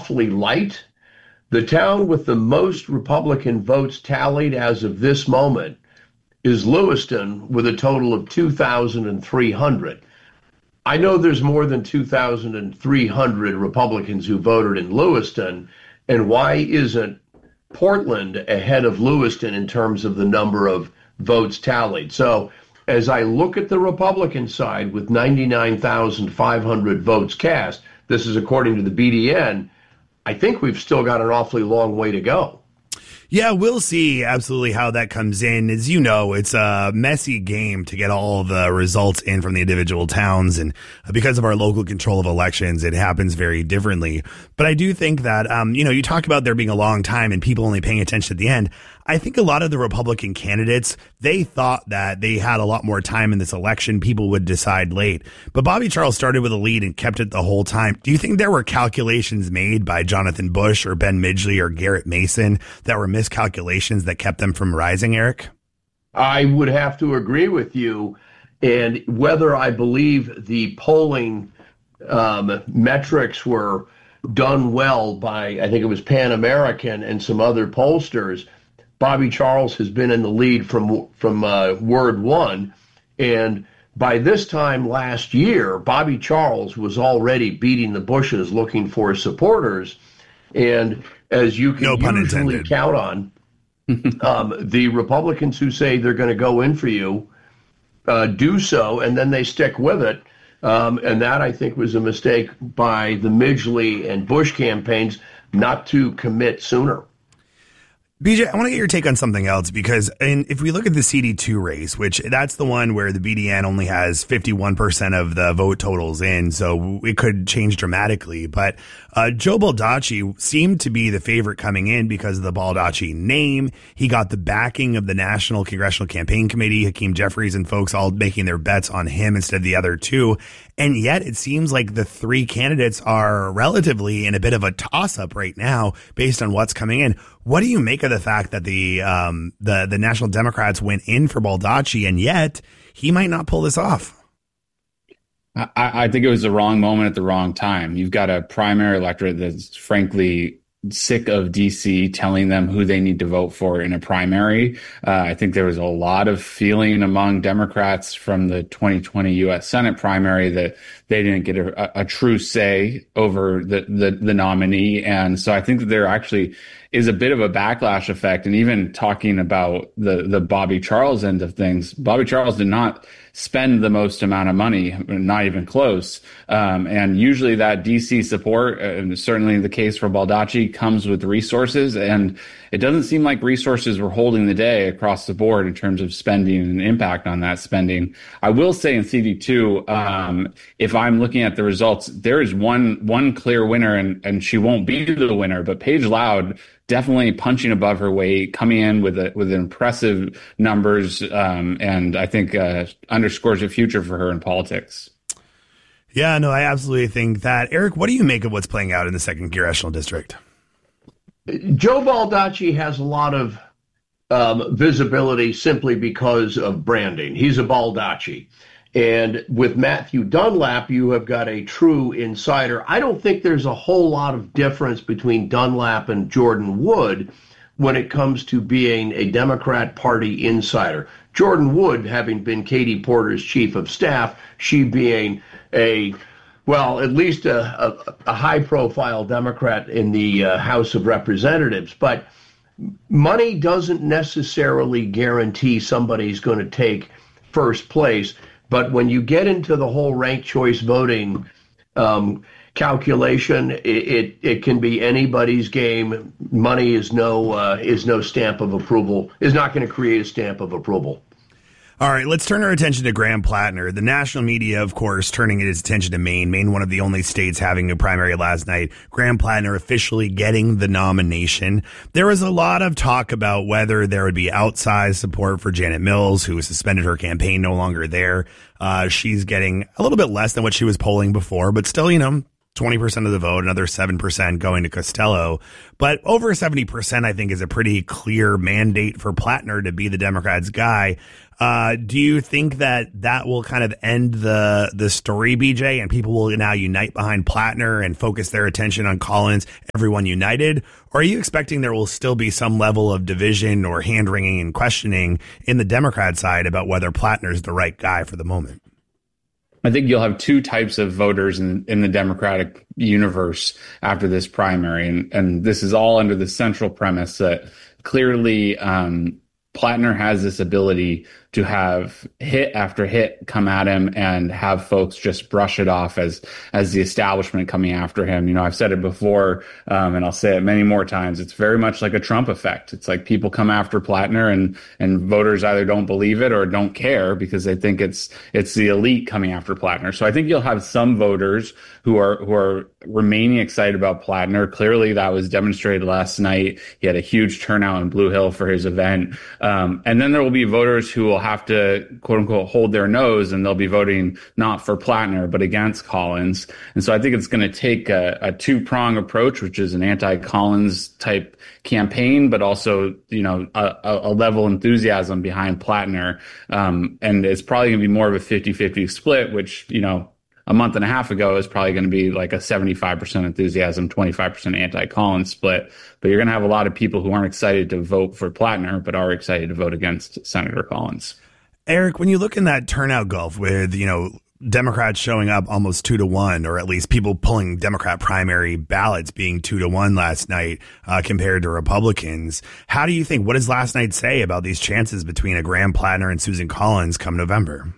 awfully light. The town with the most Republican votes tallied as of this moment is Lewiston, with a total of 2,300. I know there's more than 2,300 Republicans who voted in Lewiston, and why isn't Portland ahead of Lewiston in terms of the number of votes tallied? So as I look at the Republican side with 99,500 votes cast, this is according to the BDN, I think we've still got an awfully long way to go. Yeah, we'll see absolutely how that comes in. As you know, it's a messy game to get all the results in from the individual towns. And because of our local control of elections, it happens very differently. But I do think that, you talk about there being a long time and people only paying attention at the end. I think a lot of the Republican candidates, they thought that they had a lot more time in this election. People would decide late. But Bobby Charles started with a lead and kept it the whole time. Do you think there were calculations made by Jonathan Bush or Ben Midgley or Garrett Mason that were miscalculations that kept them from rising, Eric? I would have to agree with you. And whether I believe the polling metrics were done well by, I think it was Pan American and some other pollsters, Bobby Charles has been in the lead from word one. And by this time last year, Bobby Charles was already beating the Bushes looking for supporters. And as you can usually count on, the Republicans who say they're going to go in for you do so, and then they stick with it. And that, I think, was a mistake by the Midgley and Bush campaigns not to commit sooner. BJ, I want to get your take on something else, because if we look at the CD2 race, which that's the one where the BDN only has 51% of the vote totals in, so it could change dramatically. But Joe Baldacci seemed to be the favorite coming in because of the Baldacci name. He got the backing of the National Congressional Campaign Committee, Hakeem Jeffries and folks all making their bets on him instead of the other two. And yet it seems like the three candidates are relatively in a bit of a toss-up right now based on what's coming in. What do you make of the fact that the National Democrats went in for Baldacci, and yet he might not pull this off? I think it was the wrong moment at the wrong time. You've got a primary electorate that's frankly sick of DC telling them who they need to vote for in a primary. I think there was a lot of feeling among Democrats from the 2020 U.S. Senate primary that they didn't get a true say over the nominee. And so I think that there actually is a bit of a backlash effect. And even talking about the Bobby Charles end of things, Bobby Charles did not spend the most amount of money, not even close. And usually that DC support, and certainly the case for Baldacci, comes with resources. And it doesn't seem like resources were holding the day across the board in terms of spending and impact on that spending. I will say in CD2, if I'm looking at the results, there is one clear winner, and she won't be the winner, but Paige Loud definitely punching above her weight, coming in with impressive numbers, and I think underscores a future for her in politics. Yeah, no, I absolutely think that. Eric, what do you make of what's playing out in the 2nd Congressional District? Joe Baldacci has a lot of visibility simply because of branding. He's a Baldacci. And with Matthew Dunlap, you have got a true insider. I don't think there's a whole lot of difference between Dunlap and Jordan Wood when it comes to being a Democrat Party insider. Jordan Wood having been Katie Porter's chief of staff, she being at least a high-profile Democrat in the House of Representatives. But money doesn't necessarily guarantee somebody's going to take first place. But when you get into the whole ranked choice voting calculation, it can be anybody's game. Money is no stamp of approval, is not going to create a stamp of approval. All right, let's turn our attention to Graham Plattner. The national media, of course, turning its attention to Maine. Maine, one of the only states having a primary last night. Graham Plattner officially getting the nomination. There was a lot of talk about whether there would be outsized support for Janet Mills, who suspended her campaign, no longer there. She's getting a little bit less than what she was polling before, but still, 20% of the vote, another 7% going to Costello. But over 70%, I think, is a pretty clear mandate for Plattner to be the Democrats' guy. Do you think that will kind of end the story, BJ, and people will now unite behind Plattner and focus their attention on Collins, everyone united? Or are you expecting there will still be some level of division or hand-wringing and questioning in the Democrat side about whether Plattner is the right guy for the moment? I think you'll have two types of voters in the Democratic universe after this primary. And this is all under the central premise that clearly Plattner has this ability to have hit after hit come at him and have folks just brush it off as the establishment coming after him. You know, I've said it before, and I'll say it many more times. It's very much like a Trump effect. It's like people come after Plattner and voters either don't believe it or don't care because they think it's the elite coming after Plattner. So I think you'll have some voters who are remaining excited about Plattner. Clearly that was demonstrated last night. He had a huge turnout in Blue Hill for his event. And then there will be voters who will have to, quote unquote, hold their nose, and they'll be voting not for Plattner, but against Collins. And so I think it's going to take a two-prong approach, which is an anti-Collins type campaign, but also, you know, a level enthusiasm behind Plattner. And it's probably going to be more of a 50-50 split, which, you know, a month and a half ago is probably going to be like a 75% enthusiasm, 25% anti-Collins split. But you're going to have a lot of people who aren't excited to vote for Plattner, but are excited to vote against Senator Collins. Eric, when you look in that turnout gulf with, you know, Democrats showing up almost 2-1, or at least people pulling Democrat primary ballots being 2-1 last night compared to Republicans, how do you think, what does last night say about these chances between a Graham Plattner and Susan Collins come November?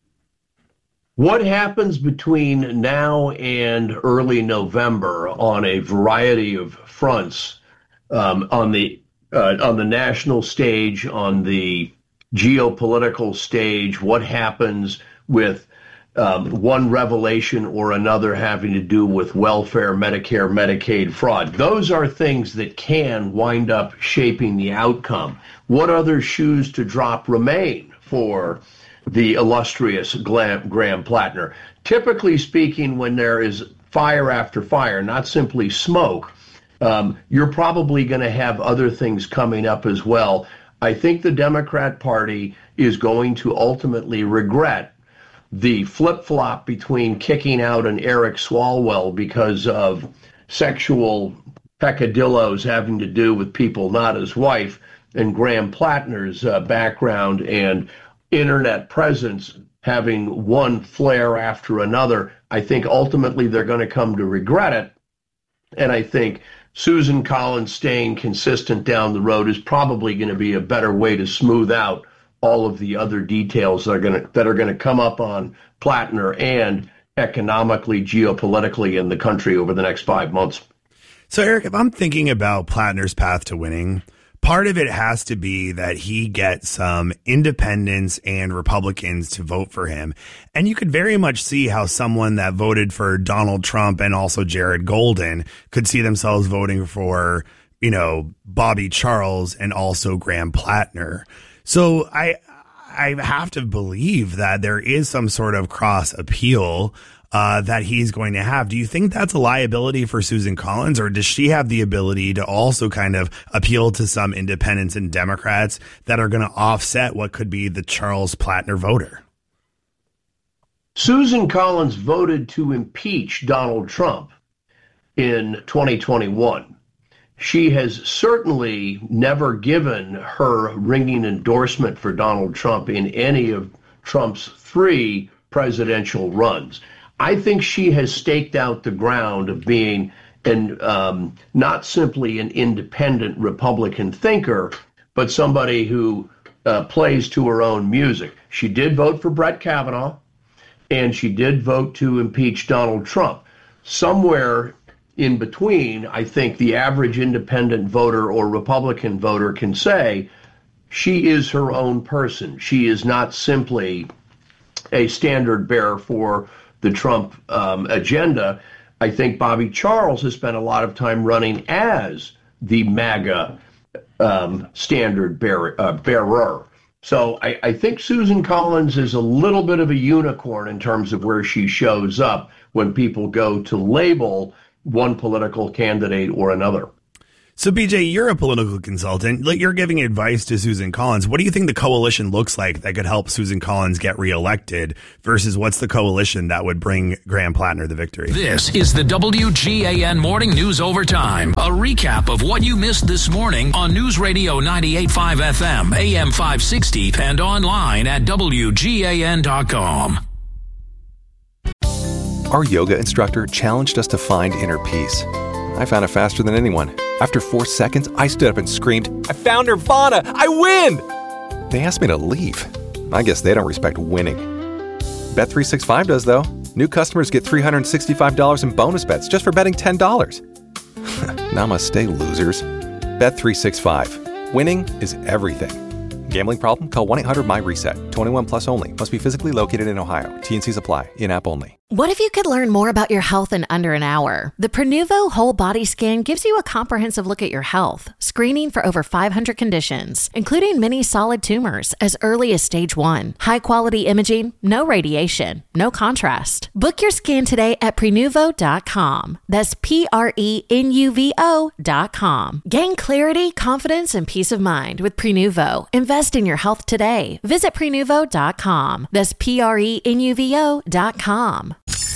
What happens between now and early November on a variety of fronts, on the national stage, on the geopolitical stage? What happens with one revelation or another having to do with welfare, Medicare, Medicaid fraud? Those are things that can wind up shaping the outcome. What other shoes to drop remain for the illustrious Graham Plattner? Typically speaking, when there is fire after fire, not simply smoke, you're probably going to have other things coming up as well. I think the Democrat Party is going to ultimately regret the flip-flop between kicking out an Eric Swalwell because of sexual peccadillos having to do with people not his wife, and Graham Plattner's background and internet presence having one flare after another. I think ultimately they're going to come to regret it. And I think Susan Collins staying consistent down the road is probably going to be a better way to smooth out all of the other details that are going to come up on Plattner and economically, geopolitically in the country over the next 5 months. So, Eric, if I'm thinking about Plattner's path to winning, part of it has to be that he gets some independents and Republicans to vote for him. And you could very much see how someone that voted for Donald Trump and also Jared Golden could see themselves voting for, you know, Bobby Charles and also Graham Plattner. So I have to believe that there is some sort of cross appeal that he's going to have. Do you think that's a liability for Susan Collins, or does she have the ability to also kind of appeal to some independents and Democrats that are going to offset what could be the Charles Plattner voter? Susan Collins voted to impeach Donald Trump in 2021. She has certainly never given her ringing endorsement for Donald Trump in any of Trump's 3 presidential runs. I think she has staked out the ground of being not simply an independent Republican thinker, but somebody who plays to her own music. She did vote for Brett Kavanaugh, and she did vote to impeach Donald Trump. Somewhere in between, I think the average independent voter or Republican voter can say she is her own person. She is not simply a standard bearer for the Trump agenda. I think Bobby Charles has spent a lot of time running as the MAGA standard bearer. So I think Susan Collins is a little bit of a unicorn in terms of where she shows up when people go to label one political candidate or another. So, BJ, you're a political consultant. You're giving advice to Susan Collins. What do you think the coalition looks like that could help Susan Collins get reelected versus what's the coalition that would bring Graham Plattner the victory? This is the WGAN Morning News Overtime, a recap of what you missed this morning on News Radio 98.5 FM, AM 560, and online at WGAN.com. Our yoga instructor challenged us to find inner peace. I found it faster than anyone. After 4 seconds, I stood up and screamed, "I found Nirvana! I win!" They asked me to leave. I guess they don't respect winning. Bet365 does, though. New customers get $365 in bonus bets just for betting $10. Namaste, losers. Bet365. Winning is everything. Gambling problem? Call 1-800-MY-RESET. 21 plus only. Must be physically located in Ohio. T&Cs apply. In-app only. What if you could learn more about your health in under an hour? The Prenuvo Whole Body Scan gives you a comprehensive look at your health, screening for over 500 conditions, including many solid tumors as early as stage 1. High-quality imaging, no radiation, no contrast. Book your scan today at Prenuvo.com. That's Prenuvo.com. Gain clarity, confidence, and peace of mind with Prenuvo. Invest in your health today. Visit Prenuvo.com. That's Prenuvo.com.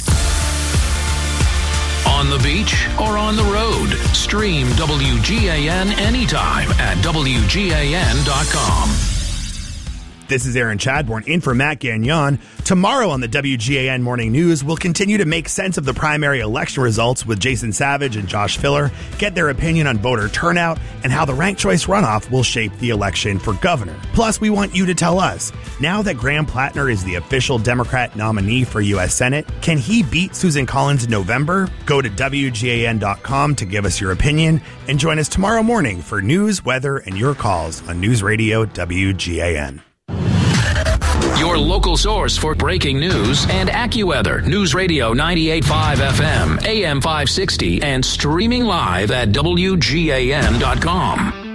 On the beach or on the road, stream WGAN anytime at WGAN.com. This is Aaron Chadbourne in for Matt Gagnon. Tomorrow on the WGAN Morning News, we'll continue to make sense of the primary election results with Jason Savage and Josh Filler, get their opinion on voter turnout, and how the ranked choice runoff will shape the election for governor. Plus, we want you to tell us, now that Graham Plattner is the official Democrat nominee for U.S. Senate, can he beat Susan Collins in November? Go to WGAN.com to give us your opinion, and join us tomorrow morning for news, weather, and your calls on News Radio WGAN. Your local source for breaking news and AccuWeather. News Radio 98.5 FM, AM 560, and streaming live at WGAN.com.